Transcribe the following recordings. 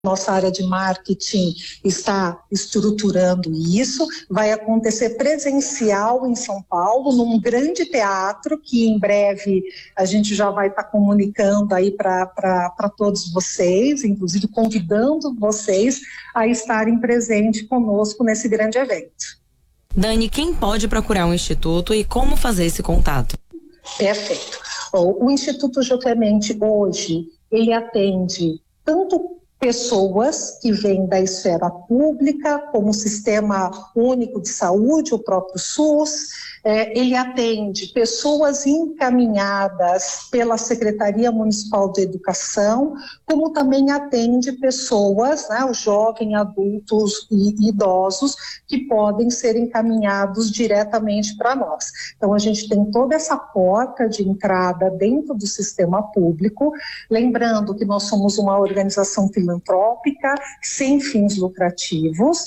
Nossa área de marketing está estruturando isso. Vai acontecer presencial em São Paulo, num grande teatro, que em breve a gente já vai estar comunicando aí para todos vocês, inclusive convidando vocês a estarem presentes conosco nesse grande evento. Dani, quem pode procurar o Instituto e como fazer esse contato? Perfeito. O Instituto Jô Clemente hoje, ele atende tanto pessoas que vêm da esfera pública, como o Sistema Único de Saúde, o próprio SUS. Ele atende pessoas encaminhadas pela Secretaria Municipal de Educação, como também atende pessoas, né, os jovens, adultos e idosos, que podem ser encaminhados diretamente para nós. Então, a gente tem toda essa porta de entrada dentro do sistema público, lembrando que nós somos uma organização filantrópica, sem fins lucrativos,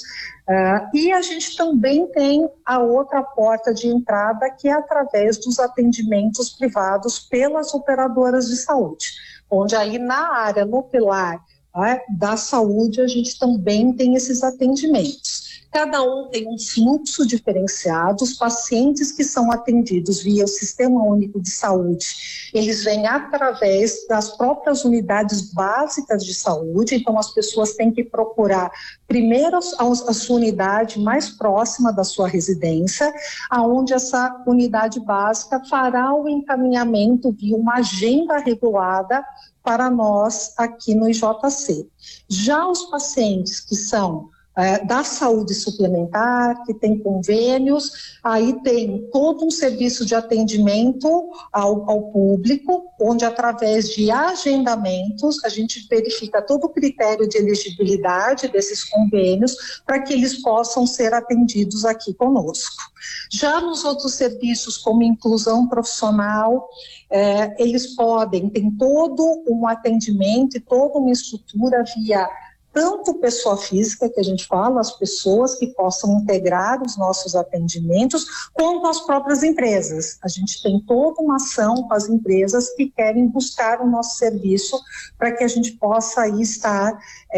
e a gente também tem a outra porta de entrada, que é através dos atendimentos privados pelas operadoras de saúde, onde aí na área, no pilar da saúde, a gente também tem esses atendimentos. Cada um tem um fluxo diferenciado. Os pacientes que são atendidos via o Sistema Único de Saúde, eles vêm através das próprias unidades básicas de saúde. Então, as pessoas têm que procurar primeiro a sua unidade mais próxima da sua residência, aonde essa unidade básica fará o encaminhamento via uma agenda regulada para nós aqui no IJC. Já os pacientes que são da saúde suplementar, que tem convênios, aí tem todo um serviço de atendimento ao público, onde através de agendamentos a gente verifica todo o critério de elegibilidade desses convênios para que eles possam ser atendidos aqui conosco. Já nos outros serviços, como inclusão profissional, eles tem todo um atendimento e toda uma estrutura via tanto pessoa física, que a gente fala, as pessoas que possam integrar os nossos atendimentos, quanto as próprias empresas. A gente tem toda uma ação com as empresas que querem buscar o nosso serviço para que a gente possa aí estar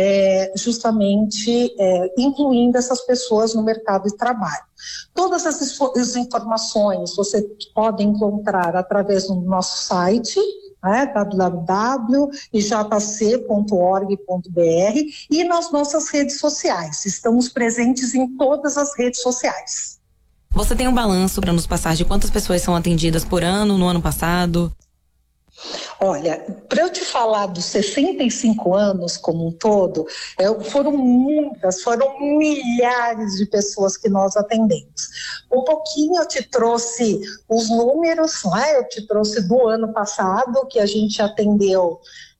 justamente incluindo essas pessoas no mercado de trabalho. Todas essas informações você pode encontrar através do nosso site, www.ijc.org.br, e nas nossas redes sociais. Estamos presentes em todas as redes sociais. Você tem um balanço para nos passar de quantas pessoas são atendidas por ano, no ano passado? Olha, para eu te falar dos 65 anos como um todo, foram milhares de pessoas que nós atendemos. Um pouquinho eu te trouxe os números, eu te trouxe do ano passado, que a gente atendeu,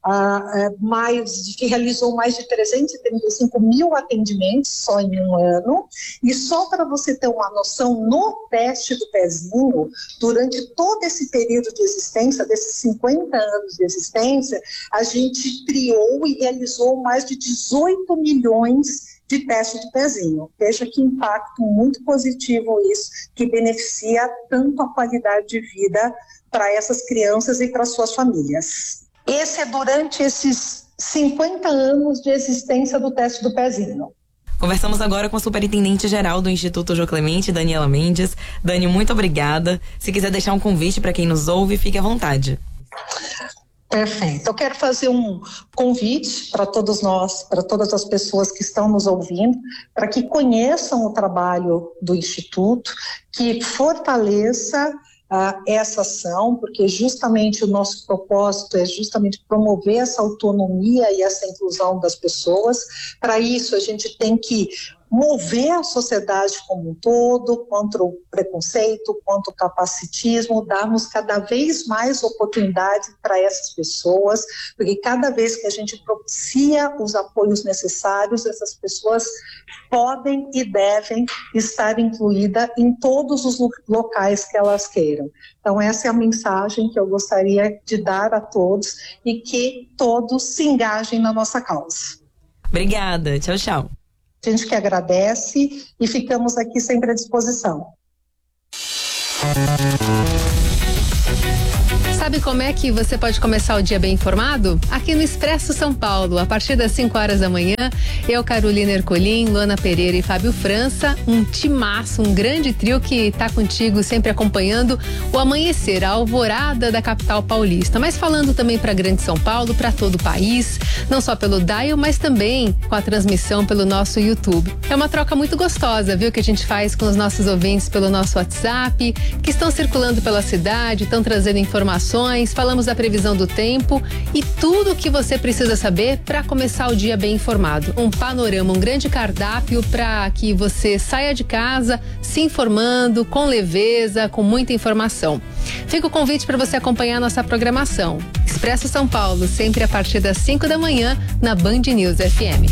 que realizou mais de 335 mil atendimentos só em um ano. E só para você ter uma noção, no teste do pezinho, durante todo esse período de existência, desses 50 anos de existência, a gente criou e realizou mais de 18 milhões de testes de pezinho. Veja que impacto muito positivo isso, que beneficia tanto a qualidade de vida para essas crianças e para suas famílias. Esse é durante esses 50 anos de existência do teste do pezinho. Conversamos agora com a superintendente-geral do Instituto Jô Clemente, Daniela Mendes. Dani, muito obrigada. Se quiser deixar um convite para quem nos ouve, fique à vontade. Perfeito. Eu quero fazer um convite para todos nós, para todas as pessoas que estão nos ouvindo, para que conheçam o trabalho do Instituto, que fortaleça essa ação, porque justamente o nosso propósito é justamente promover essa autonomia e essa inclusão das pessoas. Para isso, a gente tem que mover a sociedade como um todo contra o preconceito, contra o capacitismo, darmos cada vez mais oportunidade para essas pessoas, porque cada vez que a gente propicia os apoios necessários, essas pessoas podem e devem estar incluídas em todos os locais que elas queiram. Então, essa é a mensagem que eu gostaria de dar a todos e que todos se engajem na nossa causa. Obrigada. Tchau, tchau. A gente que agradece e ficamos aqui sempre à disposição. Sabe como é que você pode começar o dia bem informado? Aqui no Expresso São Paulo, a partir das 5 horas da manhã, eu, Carolina Ercolim, Luana Pereira e Fábio França, um timaço, um grande trio que tá contigo sempre acompanhando o amanhecer, a alvorada da capital paulista, mas falando também para Grande São Paulo, para todo o país, não só pelo dial, mas também com a transmissão pelo nosso YouTube. É uma troca muito gostosa, viu, que a gente faz com os nossos ouvintes pelo nosso WhatsApp, que estão circulando pela cidade, estão trazendo informações, falamos da previsão do tempo e tudo o que você precisa saber para começar o dia bem informado. Um panorama, um grande cardápio para que você saia de casa se informando com leveza, com muita informação. Fica o convite para você acompanhar a nossa programação. Expresso São Paulo, sempre a partir das 5 da manhã, na Band News FM.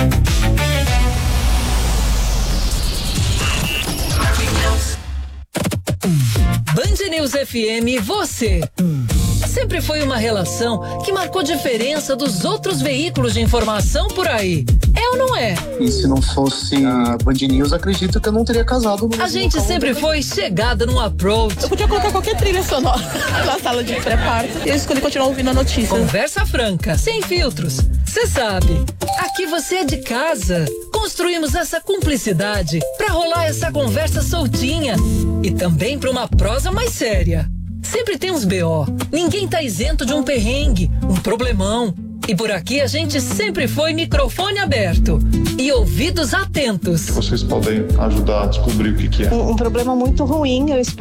Band News FM, você. Sempre foi uma relação que marcou diferença dos outros veículos de informação por aí. É ou não é? E se não fosse a Band News, acredito que eu não teria casado. A gente sempre foi chegada no approach. Eu podia colocar qualquer trilha sonora na sala de pré-parto e eu escolhi continuar ouvindo a notícia. Conversa franca, sem filtros. Você sabe, aqui você é de casa. Construímos essa cumplicidade pra rolar essa conversa soltinha e também pra uma prosa mais séria. Sempre tem uns BO. Ninguém tá isento de um perrengue, um problemão. E por aqui a gente sempre foi microfone aberto e ouvidos atentos. Vocês podem ajudar a descobrir o que é. Um problema muito ruim, eu espero